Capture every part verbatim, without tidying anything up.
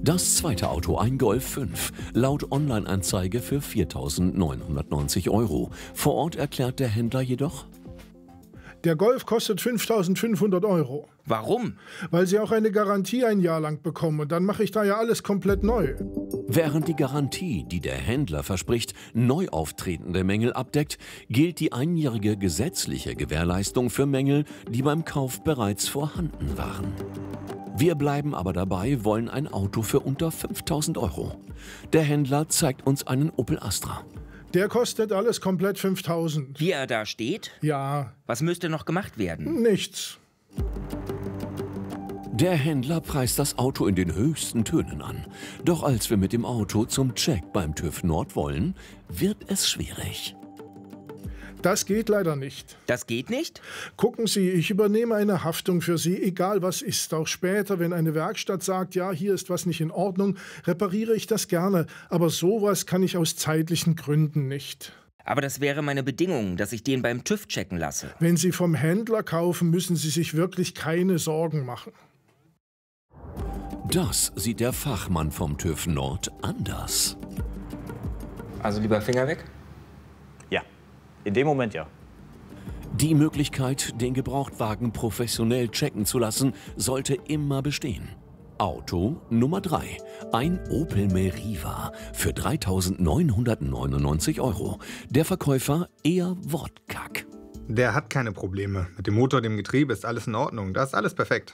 Das zweite Auto, ein Golf fünf, laut Online-Anzeige für viertausendneunhundertneunzig Euro. Vor Ort erklärt der Händler jedoch: Der Golf kostet fünftausendfünfhundert Euro. Warum? Weil Sie auch eine Garantie ein Jahr lang bekommen. Und dann mache ich da ja alles komplett neu. Während die Garantie, die der Händler verspricht, neu auftretende Mängel abdeckt, gilt die einjährige gesetzliche Gewährleistung für Mängel, die beim Kauf bereits vorhanden waren. Wir bleiben aber dabei, wollen ein Auto für unter fünftausend Euro. Der Händler zeigt uns einen Opel Astra. Der kostet alles komplett fünftausend. Wie er da steht? Ja. Was müsste noch gemacht werden? Nichts. Der Händler preist das Auto in den höchsten Tönen an. Doch als wir mit dem Auto zum Check beim TÜV Nord wollen, wird es schwierig. Das geht leider nicht. Das geht nicht? Gucken Sie, ich übernehme eine Haftung für Sie, egal was ist. Auch später, wenn eine Werkstatt sagt, ja, hier ist was nicht in Ordnung, repariere ich das gerne. Aber sowas kann ich aus zeitlichen Gründen nicht. Aber das wäre meine Bedingung, dass ich den beim TÜV checken lasse. Wenn Sie vom Händler kaufen, müssen Sie sich wirklich keine Sorgen machen. Das sieht der Fachmann vom TÜV Nord anders. Also lieber Finger weg? Ja, in dem Moment ja. Die Möglichkeit, den Gebrauchtwagen professionell checken zu lassen, sollte immer bestehen. Auto Nummer drei. Ein Opel Meriva für dreitausendneunhundertneunundneunzig Euro. Der Verkäufer eher wortkack. Der hat keine Probleme. Mit dem Motor, dem Getriebe ist alles in Ordnung. Da ist alles perfekt.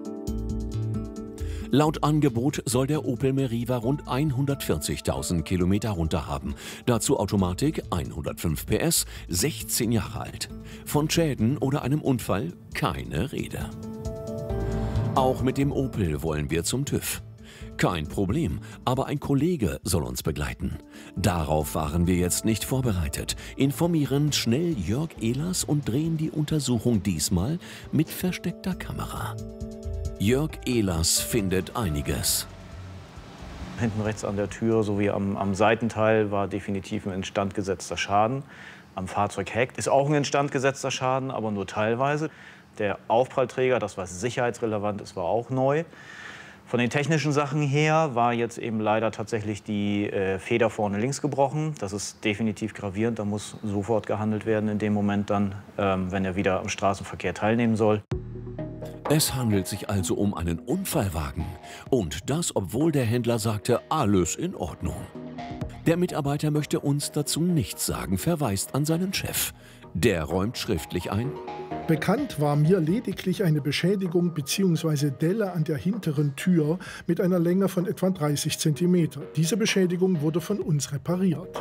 Laut Angebot soll der Opel Meriva rund hundertvierzigtausend Kilometer runter haben. Dazu Automatik, hundertfünf P S, sechzehn Jahre alt. Von Schäden oder einem Unfall keine Rede. Auch mit dem Opel wollen wir zum TÜV. Kein Problem, aber ein Kollege soll uns begleiten. Darauf waren wir jetzt nicht vorbereitet. Informieren schnell Jörg Ehlers und drehen die Untersuchung diesmal mit versteckter Kamera. Jörg Ehlers findet einiges. Hinten rechts an der Tür sowie am, am Seitenteil war definitiv ein instand gesetzter Schaden. Am Fahrzeugheck ist auch ein instand gesetzter Schaden, aber nur teilweise. Der Aufprallträger, das was sicherheitsrelevant ist, war auch neu. Von den technischen Sachen her war jetzt eben leider tatsächlich die äh, Feder vorne links gebrochen. Das ist definitiv gravierend, da muss sofort gehandelt werden in dem Moment dann, ähm, wenn er wieder am Straßenverkehr teilnehmen soll. Es handelt sich also um einen Unfallwagen. Und das, obwohl der Händler sagte, alles in Ordnung. Der Mitarbeiter möchte uns dazu nichts sagen, verweist an seinen Chef. Der räumt schriftlich ein: Bekannt war mir lediglich eine Beschädigung bzw. Delle an der hinteren Tür mit einer Länge von etwa dreißig Zentimeter. Diese Beschädigung wurde von uns repariert.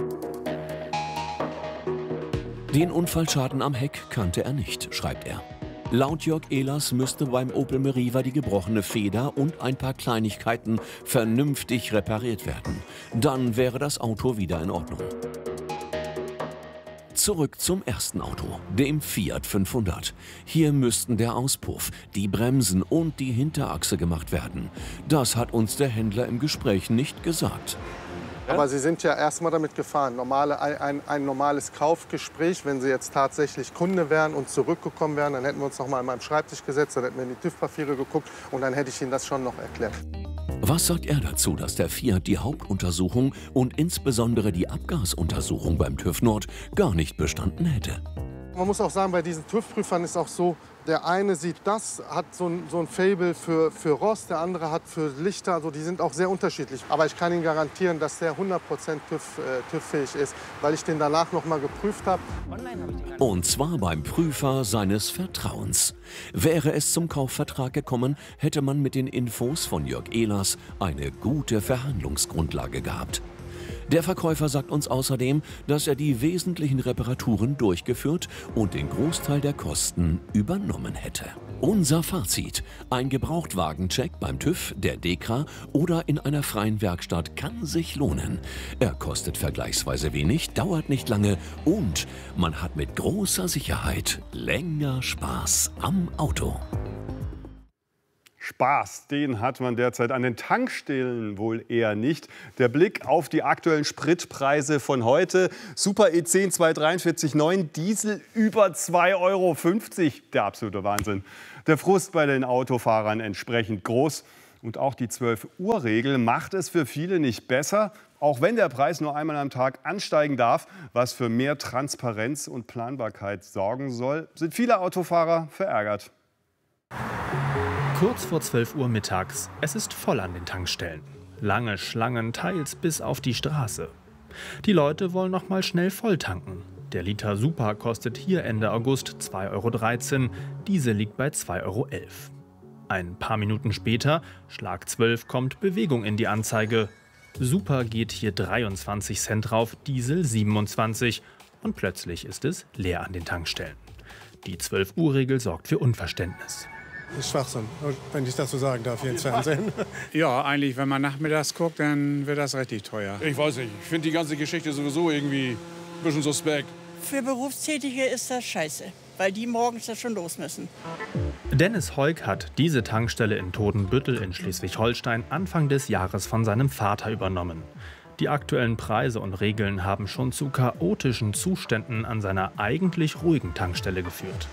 Den Unfallschaden am Heck kannte er nicht, schreibt er. Laut Jörg Ehlers müsste beim Opel Meriva die gebrochene Feder und ein paar Kleinigkeiten vernünftig repariert werden. Dann wäre das Auto wieder in Ordnung. Zurück zum ersten Auto, dem Fiat fünfhundert. Hier müssten der Auspuff, die Bremsen und die Hinterachse gemacht werden. Das hat uns der Händler im Gespräch nicht gesagt. Aber Sie sind ja erstmal damit gefahren. Normale, ein, ein normales Kaufgespräch, wenn Sie jetzt tatsächlich Kunde wären und zurückgekommen wären, dann hätten wir uns noch mal an meinem Schreibtisch gesetzt, dann hätten wir in die TÜV-Papiere geguckt und dann hätte ich Ihnen das schon noch erklärt. Was sagt er dazu, dass der Fiat die Hauptuntersuchung und insbesondere die Abgasuntersuchung beim TÜV Nord gar nicht bestanden hätte? Man muss auch sagen, bei diesen TÜV-Prüfern ist auch so, der eine sieht das, hat so ein, so ein Faible für, für Rost, der andere hat für Lichter, also die sind auch sehr unterschiedlich. Aber ich kann Ihnen garantieren, dass der hundert Prozent TÜV, äh, TÜV-fähig ist, weil ich den danach noch mal geprüft habe. Und zwar beim Prüfer seines Vertrauens. Wäre es zum Kaufvertrag gekommen, hätte man mit den Infos von Jörg Ehlers eine gute Verhandlungsgrundlage gehabt. Der Verkäufer sagt uns außerdem, dass er die wesentlichen Reparaturen durchgeführt und den Großteil der Kosten übernommen hätte. Unser Fazit: Ein Gebrauchtwagencheck beim TÜV, der DEKRA oder in einer freien Werkstatt kann sich lohnen. Er kostet vergleichsweise wenig, dauert nicht lange und man hat mit großer Sicherheit länger Spaß am Auto. Spaß, den hat man derzeit an den Tankstellen wohl eher nicht. Der Blick auf die aktuellen Spritpreise von heute. Super E zehn zweihundertdreiundvierzig Komma neun, Diesel über zwei Euro fünfzig. Der absolute Wahnsinn. Der Frust bei den Autofahrern entsprechend groß. Und auch die zwölf Uhr Regel macht es für viele nicht besser, auch wenn der Preis nur einmal am Tag ansteigen darf, was für mehr Transparenz und Planbarkeit sorgen soll, sind viele Autofahrer verärgert. Kurz vor zwölf Uhr mittags. Es ist voll an den Tankstellen. Lange Schlangen, teils bis auf die Straße. Die Leute wollen noch mal schnell voll tanken. Der Liter Super kostet hier Ende August zwei Euro dreizehn, Diesel liegt bei zwei Euro elf. Ein paar Minuten später, Schlag zwölf, kommt Bewegung in die Anzeige. Super geht hier dreiundzwanzig Cent drauf, Diesel siebenundzwanzig. Und plötzlich ist es leer an den Tankstellen. Die zwölf Uhr Regel sorgt für Unverständnis. Das ist Schwachsinn, wenn ich das so sagen darf hier ins Fernsehen. Ja, eigentlich, wenn man nachmittags guckt, dann wird das richtig teuer. Ich weiß nicht, ich finde die ganze Geschichte sowieso irgendwie ein bisschen suspekt. Für Berufstätige ist das scheiße, weil die morgens ja schon los müssen. Dennis Heuk hat diese Tankstelle in Todenbüttel in Schleswig-Holstein Anfang des Jahres von seinem Vater übernommen. Die aktuellen Preise und Regeln haben schon zu chaotischen Zuständen an seiner eigentlich ruhigen Tankstelle geführt.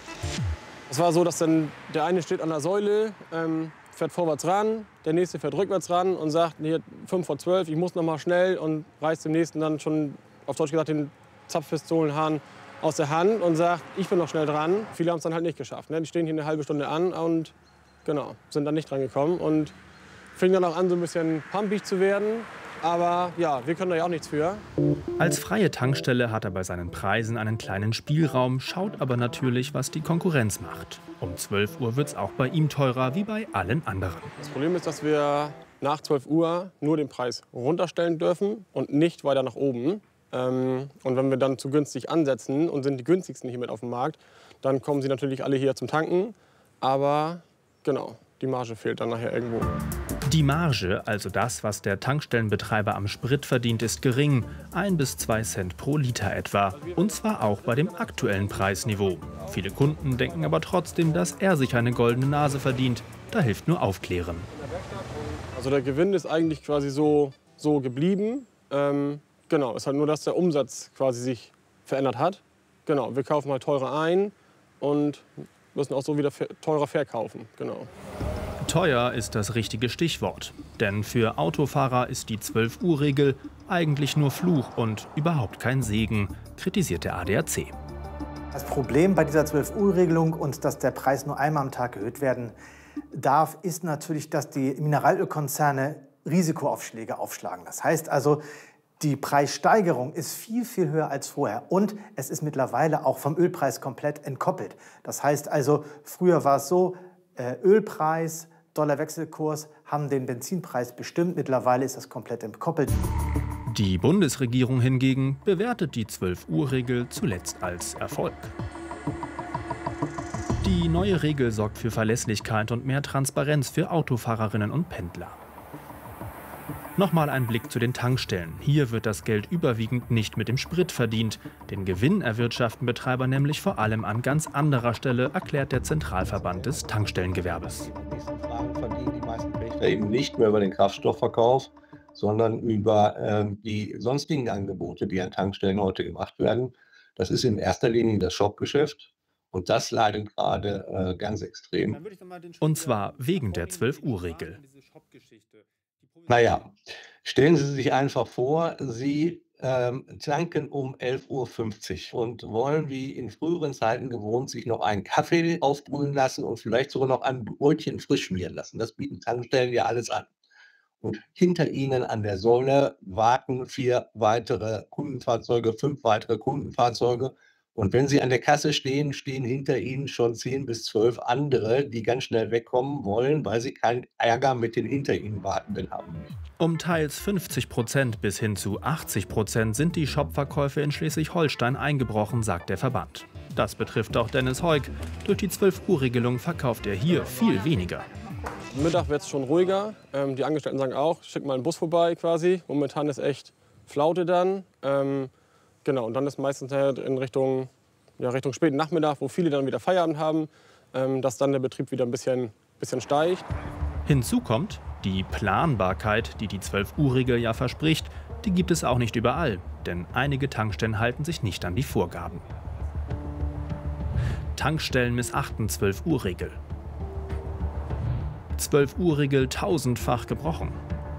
Es war so, dass dann der eine steht an der Säule, ähm, fährt vorwärts ran, der nächste fährt rückwärts ran und sagt, hier fünf vor zwölf, ich muss noch mal schnell, und reißt dem nächsten dann schon, auf Deutsch gesagt, den Zapfpistolenhahn aus der Hand und sagt, ich bin noch schnell dran. Viele haben es dann halt nicht geschafft. Ne? Die stehen hier eine halbe Stunde an und genau, sind dann nicht dran gekommen und fingen dann auch an, so ein bisschen pumpig zu werden. Aber ja, wir können da ja auch nichts für. Als freie Tankstelle hat er bei seinen Preisen einen kleinen Spielraum, schaut aber natürlich, was die Konkurrenz macht. Um zwölf Uhr wird es auch bei ihm teurer wie bei allen anderen. Das Problem ist, dass wir nach zwölf Uhr nur den Preis runterstellen dürfen und nicht weiter nach oben. Und wenn wir dann zu günstig ansetzen und sind die günstigsten hier mit auf dem Markt, dann kommen sie natürlich alle hier zum Tanken. Aber genau, die Marge fehlt dann nachher irgendwo. Die Marge, also das, was der Tankstellenbetreiber am Sprit verdient, ist gering. Ein bis zwei Cent pro Liter etwa. Und zwar auch bei dem aktuellen Preisniveau. Viele Kunden denken aber trotzdem, dass er sich eine goldene Nase verdient. Da hilft nur Aufklären. Also der Gewinn ist eigentlich quasi so, so geblieben. Ähm, genau, ist halt nur, dass der Umsatz quasi sich verändert hat. Genau, wir kaufen halt teurer ein und müssen auch so wieder teurer verkaufen. Genau. Teuer ist das richtige Stichwort. Denn für Autofahrer ist die zwölf Uhr Regel eigentlich nur Fluch und überhaupt kein Segen, kritisiert der A D A C. Das Problem bei dieser zwölf Uhr Regelung und dass der Preis nur einmal am Tag erhöht werden darf, ist natürlich, dass die Mineralölkonzerne Risikoaufschläge aufschlagen. Das heißt also, die Preissteigerung ist viel, viel höher als vorher. Und es ist mittlerweile auch vom Ölpreis komplett entkoppelt. Das heißt also, früher war es so, äh, Ölpreis, Dollarwechselkurs haben den Benzinpreis bestimmt. Mittlerweile ist das komplett entkoppelt. Die Bundesregierung hingegen bewertet die zwölf Uhr Regel zuletzt als Erfolg. Die neue Regel sorgt für Verlässlichkeit und mehr Transparenz für Autofahrerinnen und Pendler. Nochmal ein Blick zu den Tankstellen. Hier wird das Geld überwiegend nicht mit dem Sprit verdient. Den Gewinn erwirtschaften Betreiber nämlich vor allem an ganz anderer Stelle, erklärt der Zentralverband des Tankstellengewerbes. Eben nicht mehr über den Kraftstoffverkauf, sondern über äh, die sonstigen Angebote, die an Tankstellen heute gemacht werden. Das ist in erster Linie das Shopgeschäft. Und das leidet gerade äh, ganz extrem. Und zwar wegen der zwölf Uhr Regel. Naja, stellen Sie sich einfach vor, Sie ähm, tanken um elf Uhr fünfzig und wollen wie in früheren Zeiten gewohnt sich noch einen Kaffee aufbrühen lassen und vielleicht sogar noch ein Brötchen frisch schmieren lassen. Das bieten Tankstellen ja alles an. Und hinter Ihnen an der Säule warten vier weitere Kundenfahrzeuge, fünf weitere Kundenfahrzeuge. Und wenn Sie an der Kasse stehen, stehen hinter Ihnen schon zehn bis zwölf andere, die ganz schnell wegkommen wollen, weil sie keinen Ärger mit den hinter Ihnen Wartenden haben. Um teils fünfzig Prozent bis hin zu achtzig Prozent sind die Shopverkäufe in Schleswig-Holstein eingebrochen, sagt der Verband. Das betrifft auch Dennis Heuk. Durch die zwölf Uhr Regelung verkauft er hier viel weniger. Mittag wird es schon ruhiger. Ähm, die Angestellten sagen auch, schick mal einen Bus vorbei quasi. Momentan ist echt Flaute dann. Ähm, Genau, und dann ist meistens in Richtung, ja, Richtung späten Nachmittag, wo viele dann wieder Feierabend haben, ähm, dass dann der Betrieb wieder ein bisschen, bisschen steigt. Hinzu kommt, die Planbarkeit, die die zwölf Uhr Regel ja verspricht, die gibt es auch nicht überall. Denn einige Tankstellen halten sich nicht an die Vorgaben. Tankstellen missachten zwölf Uhr Regel. zwölf Uhr Regel tausendfach gebrochen.